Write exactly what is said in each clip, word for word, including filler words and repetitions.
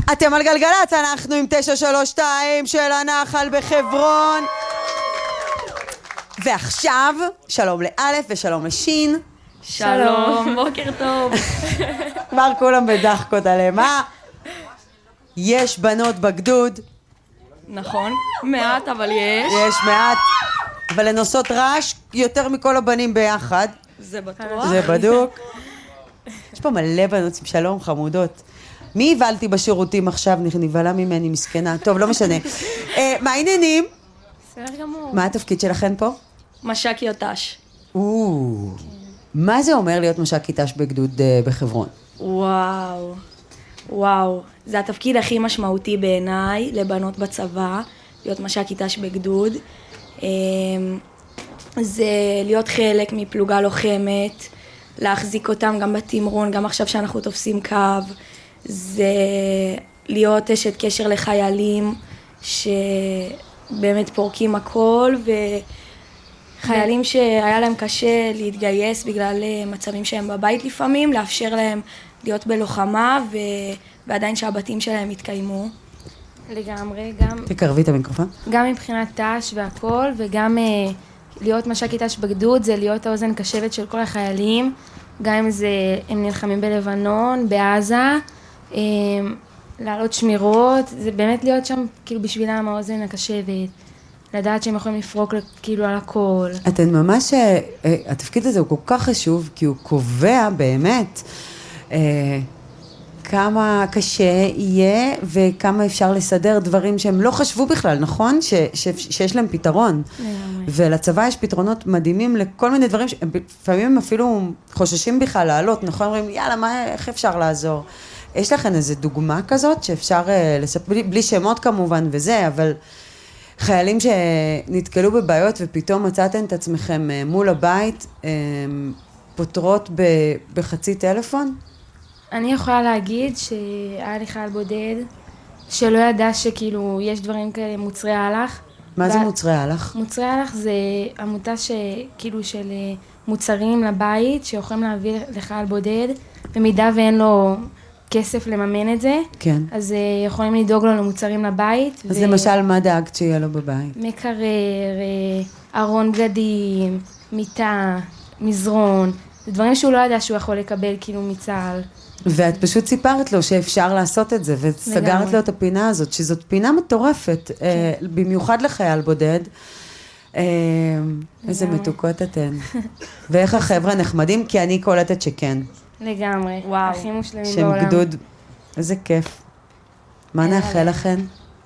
אתם על גלגלצ, אנחנו עם תשע שלוש שתיים של הנחל בחברון. ועכשיו, שלום לאלף ושלום לשין. שלום, בוקר טוב. כבר כולם בדחקות עליהם, אה? יש בנות בגדוד. נכון, מעט אבל יש. יש מעט, אבל הן עושות רעש יותר מכל הבנים ביחד. זה בטוח. זה בדוק. יש פה מלא בנות, שלום חמודות. מי הבלתי בשירותים עכשיו? נבלה ממני, מסכנה. טוב, לא משנה. מה העניינים? בסדר גמור. מה התפקיד שלכן פה? מש"קי יוטש. מה זה אומר להיות מש"קי ת"ש בגדוד בחברון? וואו, וואו. זה התפקיד הכי משמעותי בעיניי לבנות בצבא, להיות מש"קי ת"ש בגדוד. זה להיות חלק מפלוגה לוחמת, להחזיק אותם גם בתמרון, גם עכשיו שאנחנו תופסים קו. זה להיות אשת קשר לחיילים שבאמת פורקים הכל, וחיילים שהיה להם קשה להתגייס בגלל מצבים שהם בבית לפעמים, לאפשר להם להיות בלוחמה ו... ועדיין שהבתים שלהם יתקיימו. לגמרי, גם... תקרבי את המיקרופון. גם מבחינת ת"ש והכל, וגם אה, להיות מש"קי ת"ש בגדוד, זה להיות האוזן קשבת של כל החיילים, גם אם זה, הם נלחמים בלבנון, בעזה, אה, לעלות שמירות, זה באמת להיות שם כאילו בשבילם האוזן הקשבת, לדעת שהם יכולים לפרוק כאילו על הכל. אתן ממש, התפקיד הזה הוא כל כך חשוב, כי הוא קובע באמת אה, כמה קשה יהיה לפעמים אפשר לסדר דברים שהם לא חשבו בכלל, נכון? ש, ש, שיש להם פתרון. ולצבא יש פתרונות מדהימים לכל מיני דברים, לפעמים הם אפילו חוששים בכלל לעלות, נכון? אומרים, יאללה, מה, איך אפשר לעזור? יש לכם איזו דוגמה כזאת שאפשר לספר, בלי, בלי שמות כמובן וזה, אבל חיילים שנתקלו בבעיות ופתאום מצאתם את עצמכם מול הבית, פותרות ב, בחצי טלפון? אני יכולה להגיד שהיה לי חייל בודד, שלא ידע שכאילו יש דברים כאלה מוצרי הלך. מה זה מוצרי הלך? מוצרי הלך זה עמותה שכאילו של מוצרים לבית, שיכולים להביא לחייל בודד, במידה ואין לו כסף לממן את זה. כן. אז יכולים לדאוג לו למוצרים לבית. אז ו... למשל, מה דאגת שיהיה לו בבית? מקרר, ארון בגדים, מיטה, מזרון. זה דברים שהוא לא ידע שהוא יכול לקבל כאילו מצה"ל. ואת פשוט סיפרת לו שאפשר לעשות את זה, וסגרת לו את הפינה הזאת, שזאת פינה מטורפת, כן. במיוחד לחייל בודד. איזה מתוקות אתן. ואיך החבר'ה נחמדים? כי אני קולטת שכן. לגמרי, וואו. הכי מושלמים בעולם. שהם גדוד, איזה כיף. מה נאחל לכן?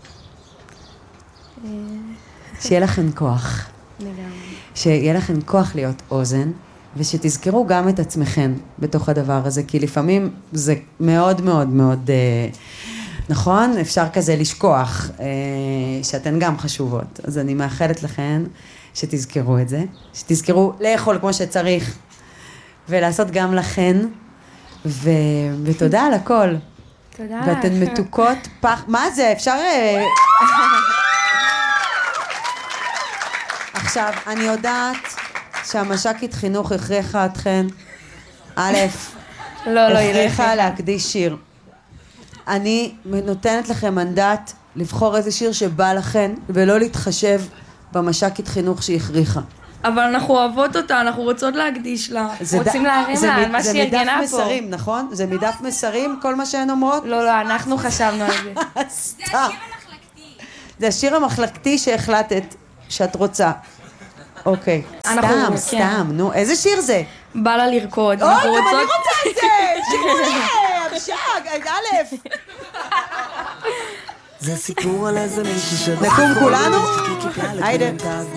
שיהיה לכן כוח. לגמרי. שיהיה לכן כוח להיות אוזן, ושתזכרו גם את עצמכן בתוך הדבר הזה, כי לפעמים זה מאוד מאוד מאוד, אה, נכון? אפשר כזה לשכוח, אה, שאתן גם חשובות. אז אני מאחלת לכן שתזכרו את זה, שתזכרו לאכול כמו שצריך, ולעשות גם לכן, ו... ותודה על הכל. תודה. ואתן מתוקות פח... מה זה? אפשר... עכשיו, אני יודעת שהמש"קית חינוך הכריחה אתכן, א', לא, לא, הכריחה להקדיש שיר. אני נותנת לכם מנדט לבחור איזה שיר שבא לכן, ולא להתחשב במש"קית חינוך שהכריחה. אבל אנחנו אוהבות אותה, אנחנו רוצות להקדיש לה. רוצים להרים לה, מה שהיא ארגנה פה. זה מדף מסרים, נכון? זה מדף מסרים, כל מה שהן אומרות? לא, לא, אנחנו חשבנו על זה. סתם. זה השיר המחלקתי. זה השיר המחלקתי שהחלטת שאת רוצה. אוקיי. סתם, סתם, נו, איזה שיר זה? בא לה לרקוד. אוי, גם אני רוצה את זה! שיר אבשג, א'. זה סיפור על איזה מישהו נקום כולנו? היידה.